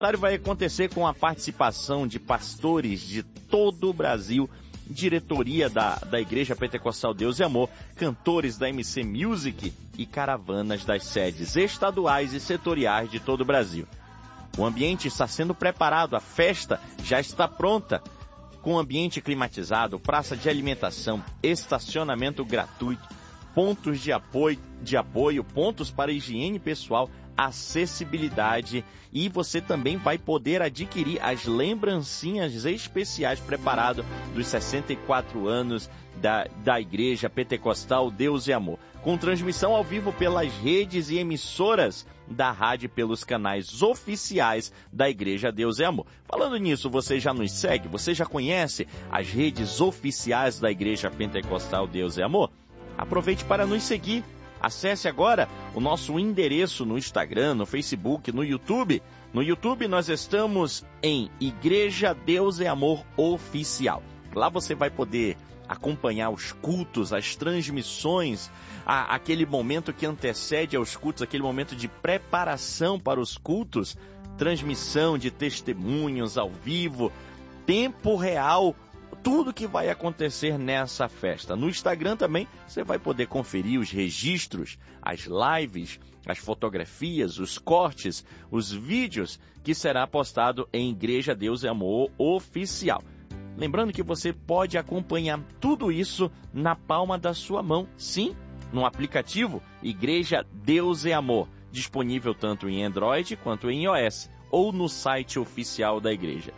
Vai acontecer com a participação de pastores de todo o Brasil, diretoria da Igreja Pentecostal Deus e Amor, cantores da MC Music e caravanas das sedes estaduais e setoriais de todo o Brasil. O ambiente está sendo preparado, a festa já está pronta, com ambiente climatizado, praça de alimentação, estacionamento gratuito, pontos de apoio, pontos para higiene pessoal, acessibilidade, e você também vai poder adquirir as lembrancinhas especiais preparadas dos 64 anos da Igreja Pentecostal Deus e Amor, com transmissão ao vivo pelas redes e emissoras da rádio, pelos canais oficiais da Igreja Deus e Amor. Falando nisso, você já nos segue? Você já conhece as redes oficiais da Igreja Pentecostal Deus e Amor? Aproveite para nos seguir. Acesse agora o nosso endereço no Instagram, no Facebook, no YouTube. No YouTube nós estamos em Igreja Deus e Amor Oficial. Lá você vai poder acompanhar os cultos, as transmissões, aquele momento que antecede aos cultos, aquele momento de preparação para os cultos, transmissão de testemunhos ao vivo, tempo real, tudo que vai acontecer nessa festa. No Instagram também você vai poder conferir os registros, as lives, as fotografias, os cortes, os vídeos que será postado em Igreja Deus e Amor Oficial. Lembrando que você pode acompanhar tudo isso na palma da sua mão, sim, no aplicativo Igreja Deus e Amor, disponível tanto em Android quanto em iOS, ou no site oficial da igreja,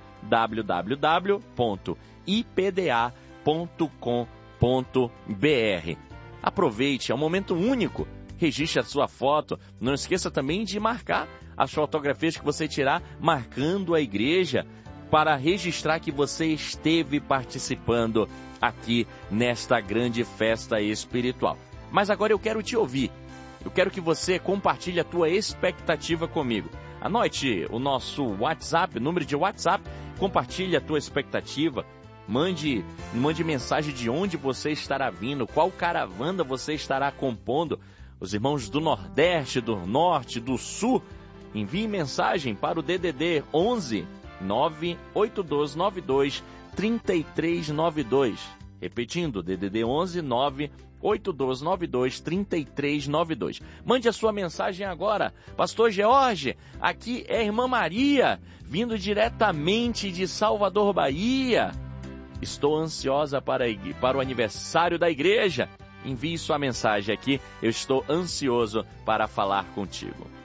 www.ipda.com.br. Aproveite, é um momento único. Registre a sua foto. Não esqueça também de marcar as fotografias que você tirar, marcando a igreja, para registrar que você esteve participando aqui nesta grande festa espiritual. Mas agora eu quero te ouvir. Eu quero que você compartilhe a tua expectativa comigo. Anote o nosso WhatsApp, número de WhatsApp, compartilhe a tua expectativa, mande mensagem de onde você estará vindo, qual caravana você estará compondo. Os irmãos do Nordeste, do Norte, do Sul, envie mensagem para o DDD 11 98292 3392. Repetindo, DDD 11 98292 3392. Mande a sua mensagem agora. Pastor George, aqui é a irmã Maria, vindo diretamente de Salvador, Bahia. Estou ansiosa para o aniversário da igreja. Envie sua mensagem aqui, eu estou ansioso para falar contigo.